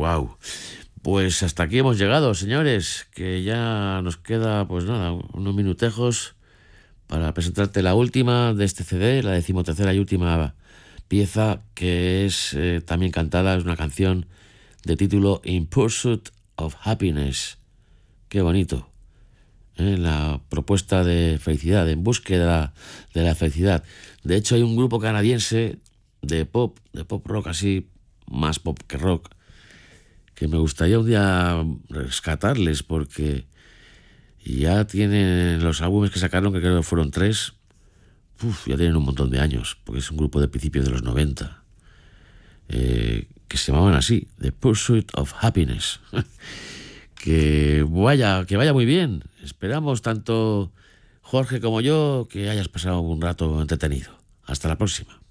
Wow. Pues hasta aquí hemos llegado, señores, que ya nos queda, pues nada, unos minutejos para presentarte la última de este CD, la 13ª y última pieza, que es también cantada, es una canción de título In Pursuit of Happiness. Qué bonito. La propuesta de felicidad, en búsqueda de la felicidad. De hecho, hay un grupo canadiense de pop rock, así, más pop que rock, que me gustaría un día rescatarles, porque ya tienen los álbumes que sacaron, que creo que fueron 3, ya tienen un montón de años, porque es un grupo de principios de los 90, que se llamaban así, The Pursuit of Happiness. Que vaya muy bien. Esperamos tanto Jorge como yo que hayas pasado un rato entretenido. Hasta la próxima.